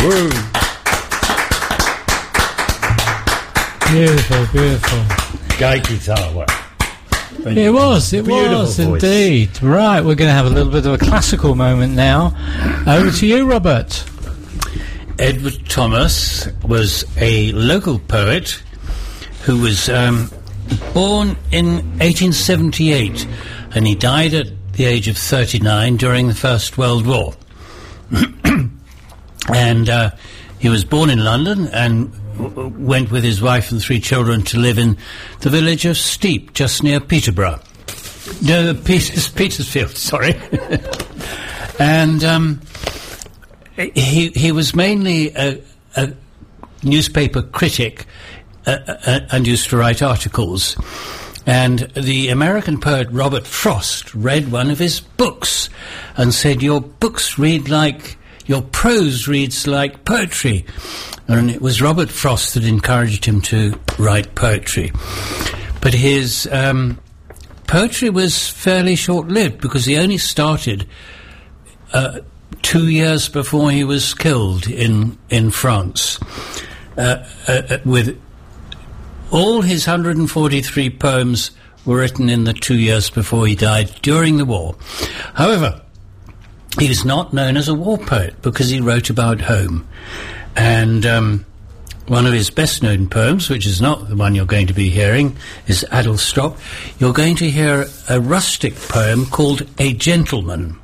Woo. Beautiful, beautiful. Great guitar work. It was voice. indeed. Right, we're going to have a little bit of a classical moment now. Over to you, Robert. Edward Thomas was a local poet who was born in 1878, and he died at the age of 39 during the First World War. And he was born in London and went with his wife and 3 children to live in the village of Steep, just near Peterborough. No, Petersfield, sorry. And he was mainly a newspaper critic and used to write articles. And the American poet Robert Frost read one of his books and said, your prose reads like poetry. And it was Robert Frost that encouraged him to write poetry. But his poetry was fairly short-lived, because he only started 2 years before he was killed in France. With all his 143 poems were written in the 2 years before he died during the war. However, he was not known as a war poet because he wrote about home. And one of his best-known poems, which is not the one you're going to be hearing, is Adlestrop. You're going to hear a rustic poem called A Gentleman.